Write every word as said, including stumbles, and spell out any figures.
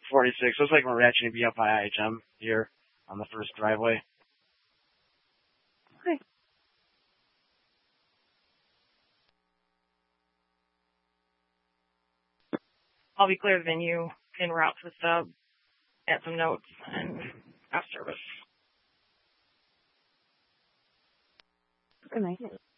forty-six. Looks like we're ratcheting to be up by I H M here on the first driveway. Okay. I'll be clear then you en route to the sub, add some notes, and have service. Good night.